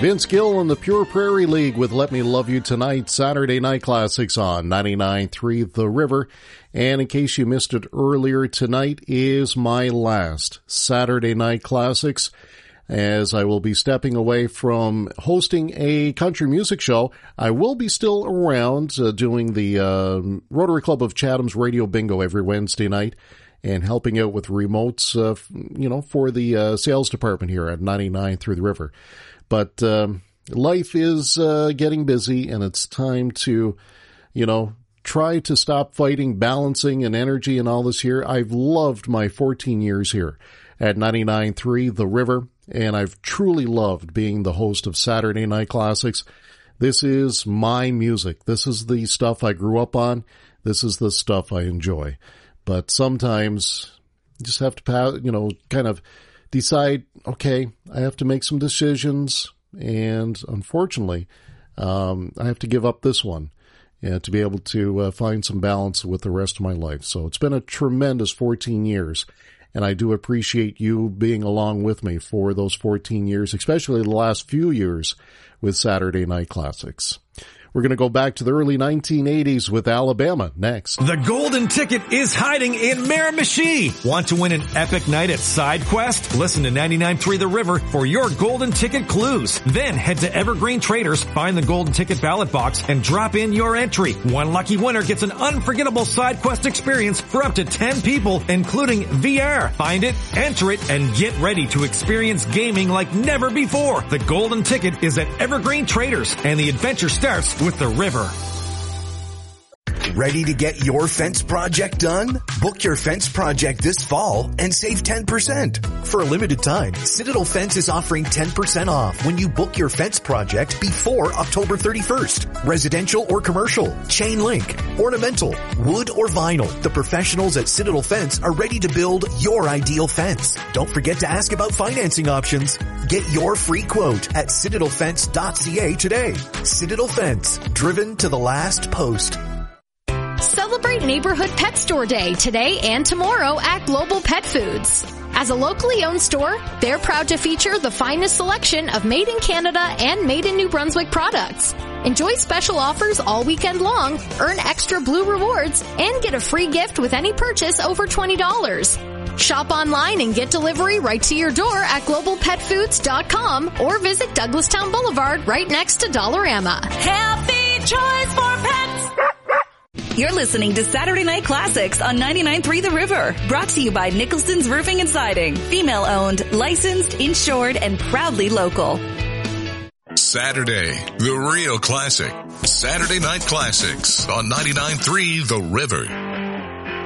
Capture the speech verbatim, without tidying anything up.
Vince Gill and the Pure Prairie League with Let Me Love You Tonight, Saturday Night Classics on ninety-nine point three The River. And in case you missed it earlier, tonight is my last Saturday Night Classics, as I will be stepping away from hosting a country music show. I will be still around uh, doing the uh, Rotary Club of Chatham's Radio Bingo every Wednesday night and helping out with remotes, uh, you know, for the uh, sales department here at ninety-nine Through the River. But um, life is uh, getting busy, and it's time to, you know, try to stop fighting balancing and energy and all this here. I've loved my fourteen years here at ninety-nine point three The River, and I've truly loved being the host of Saturday Night Classics. This is my music. This is the stuff I grew up on. This is the stuff I enjoy. But sometimes you just have to, you know, kind of decide, okay, I have to make some decisions, and unfortunately, um, I have to give up this one uh, to be able to uh, find some balance with the rest of my life. So it's been a tremendous fourteen years, and I do appreciate you being along with me for those fourteen years, especially the last few years with Saturday Night Classics. We're going to go back to the early nineteen eighties with Alabama next. The Golden Ticket is hiding in Miramichi. Want to win an epic night at SideQuest? Listen to ninety-nine point three The River for your Golden Ticket clues. Then head to Evergreen Traders, find the Golden Ticket ballot box, and drop in your entry. One lucky winner gets an unforgettable SideQuest experience for up to ten people, including V R. Find it, enter it, and get ready to experience gaming like never before. The Golden Ticket is at Evergreen Traders, and the adventure starts with The River. Ready to get your fence project done? Book your fence project this fall and save ten percent. For a limited time, Citadel Fence is offering ten percent off when you book your fence project before October thirty-first. Residential or commercial, chain link, ornamental, wood or vinyl. The professionals at Citadel Fence are ready to build your ideal fence. Don't forget to ask about financing options. Get your free quote at citadel fence dot c a today. Citadel Fence, driven to the last post. Celebrate Neighborhood Pet Store Day today and tomorrow at Global Pet Foods. As a locally owned store, they're proud to feature the finest selection of made in Canada and made in New Brunswick products. Enjoy special offers all weekend long, earn extra Blue rewards, and get a free gift with any purchase over twenty dollars. Shop online and get delivery right to your door at global pet foods dot com or visit Douglastown Boulevard right next to Dollarama. Healthy choice for pets. You're listening to Saturday Night Classics on ninety-nine point three The River. Brought to you by Nicholson's Roofing and Siding. Female-owned, licensed, insured, and proudly local. Saturday, the real classic. Saturday Night Classics on ninety-nine point three The River.